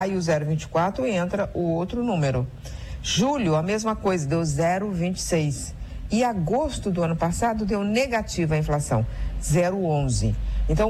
Aí o 0,24 entra o outro número. Julho, a mesma coisa, deu 0,26. E agosto do ano passado deu negativa a inflação, 0,11.